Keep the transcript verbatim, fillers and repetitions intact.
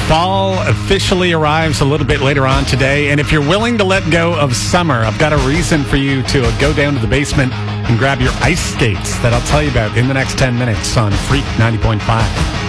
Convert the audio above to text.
Fall officially arrives a little bit later on today, and if you're willing to let go of summer, I've got a reason for you to go down to the basement and grab your ice skates that I'll tell you about in the next ten minutes on Freak ninety point five.